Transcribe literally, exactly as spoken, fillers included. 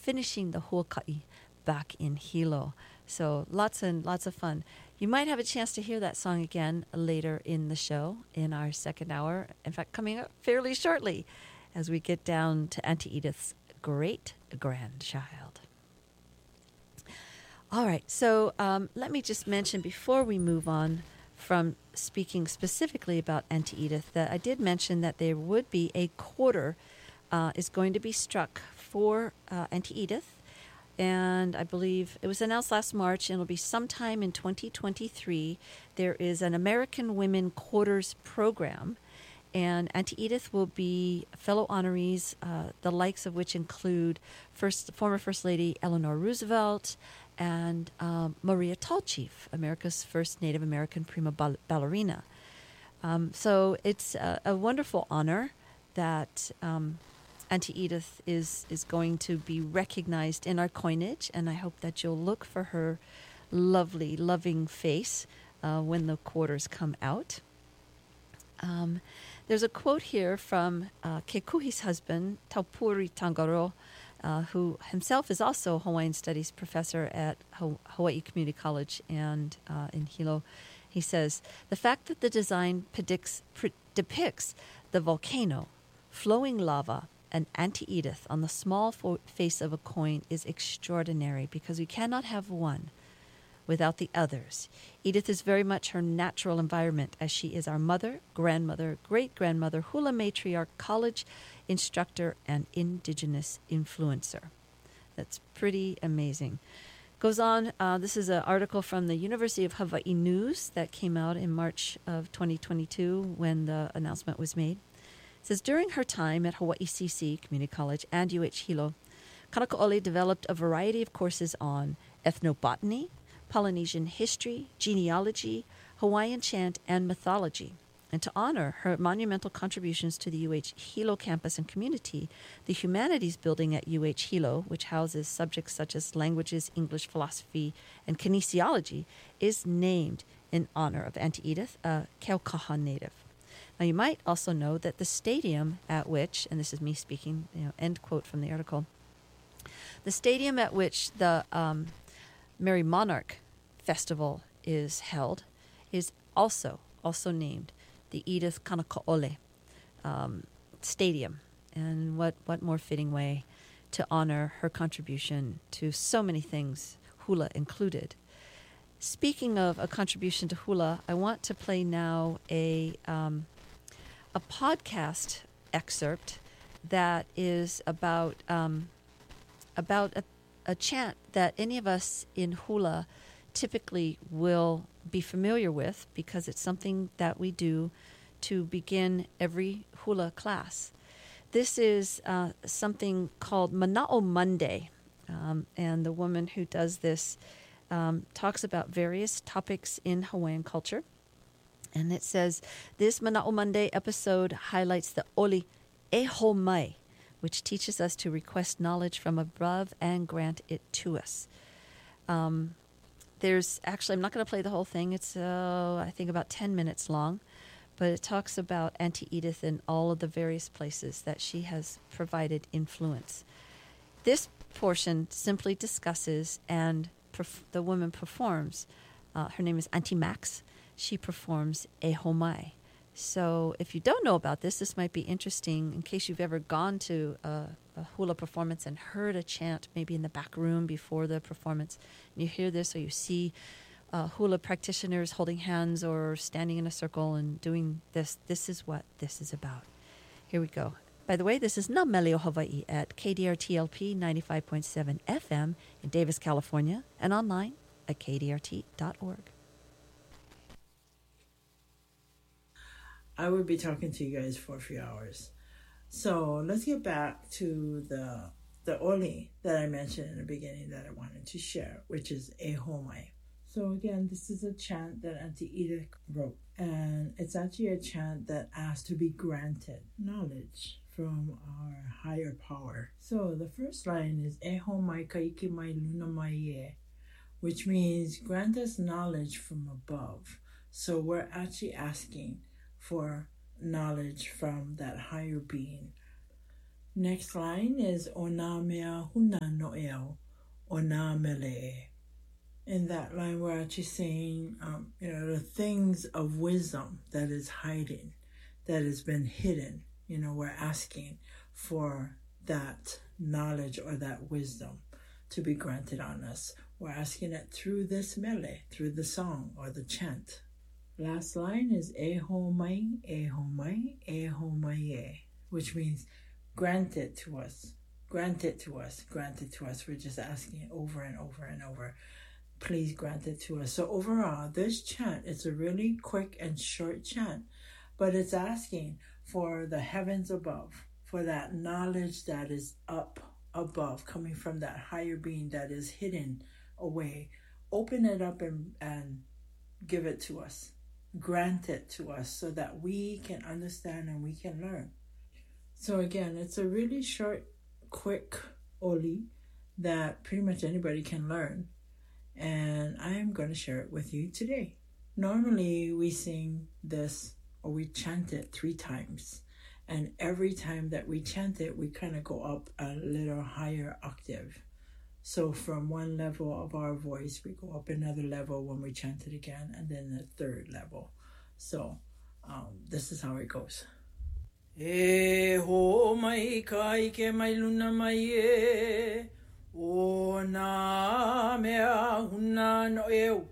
finishing the huaka'i back in Hilo. So lots and lots of fun. You might have a chance to hear that song again later in the show in our second hour. In fact, coming up fairly shortly as we get down to Auntie Edith's great-grandchild. All right, so um, let me just mention before we move on from speaking specifically about Auntie Edith that I did mention that there would be a quarter uh, is going to be struck for uh, Auntie Edith. And I believe it was announced last March, and it'll be sometime in twenty twenty-three. There is an American Women Quarters program, and Auntie Edith will be fellow honorees, uh, the likes of which include first former First Lady Eleanor Roosevelt and um, Maria Tallchief, America's first Native American prima ball- ballerina. Um, so it's a, a wonderful honor that um, Auntie Edith is, is going to be recognized in our coinage, and I hope that you'll look for her lovely, loving face uh, when the quarters come out. Um, there's a quote here from uh, Kekuhi's husband, Taupuri Tangaro, uh, who himself is also a Hawaiian Studies professor at Ho- Hawaii Community College and uh, in Hilo. He says, "The fact that the design predicts, pre- depicts the volcano, flowing lava, and Auntie Edith on the small fo- face of a coin is extraordinary because we cannot have one without the others. Edith is very much her natural environment as she is our mother, grandmother, great-grandmother, hula matriarch, college instructor, and indigenous influencer." That's pretty amazing. Goes on, uh, this is an article from the University of Hawaii News that came out in March of twenty twenty-two when the announcement was made. It says, during her time at Hawaii C C Community College and U H Hilo, Kanakaʻole developed a variety of courses on ethnobotany, Polynesian history, genealogy, Hawaiian chant, and mythology. And to honor her monumental contributions to the U H Hilo campus and community, the Humanities Building at U H Hilo, which houses subjects such as languages, English, philosophy, and kinesiology, is named in honor of Auntie Edith, a Keaukaha native. Now, you might also know that the stadium at which, and this is me speaking, you know, end quote from the article, the stadium at which the um, Merry Monarch Festival is held is also also named the Edith Kanakaʻole um, Stadium. And what, what more fitting way to honor her contribution to so many things, hula included. Speaking of a contribution to hula, I want to play now a um, a podcast excerpt that is about um, about a, a chant that any of us in hula typically will be familiar with because it's something that we do to begin every hula class. This is uh, something called Mana'o Monday, um, and the woman who does this um, talks about various topics in Hawaiian culture. And it says, this Mana'o Monday episode highlights the Oli Eho Mai, which teaches us to request knowledge from above and grant it to us. Um, there's actually, I'm not going to play the whole thing. It's, uh, I think, about ten minutes long. But it talks about Auntie Edith and all of the various places that she has provided influence. This portion simply discusses, and perf- the woman performs. Uh, her name is Auntie Max. She performs Eho Mai. So if you don't know about this, this might be interesting in case you've ever gone to a, a hula performance and heard a chant maybe in the back room before the performance. And you hear this or you see uh, hula practitioners holding hands or standing in a circle and doing this. This is what this is about. Here we go. By the way, this is Na Melio Hawaii at K D R T L P ninety-five point seven F M in Davis, California, and online at K D R T dot org. I would be talking to you guys for a few hours. So let's get back to the the oli that I mentioned in the beginning that I wanted to share, which is Eho Mai. So again, this is a chant that Auntie Edith wrote. And it's actually a chant that asks to be granted knowledge from our higher power. So the first line is Eho Mai Kaiki Mai Luna Mai Ye, which means grant us knowledge from above. So we're actually asking for knowledge from that higher being. Next line is Ona mea huna no'eo, ona mele. In that line, we're actually saying, um, you know, the things of wisdom that is hiding, that has been hidden. You know, we're asking for that knowledge or that wisdom to be granted on us. We're asking it through this mele, through the song or the chant. Last line is e ho mai, e ho mai, e ho mai e, which means grant it to us, grant it to us, grant it to us. We're just asking it over and over and over. Please grant it to us. So overall, this chant, it's a really quick and short chant, but it's asking for the heavens above, for that knowledge that is up above, coming from that higher being that is hidden away. Open it up and, and give it to us. Grant it to us so that we can understand and we can learn. So again, it's a really short, quick oli that pretty much anybody can learn. And I am going to share it with you today. Normally we sing this or we chant it three times. And every time that we chant it, we kind of go up a little higher octave. So from one level of our voice, we go up another level when we chant it again, and then the third level. So um, this is how it goes. E ho mai kai ke mai luna mai e, o na mea huna no eo,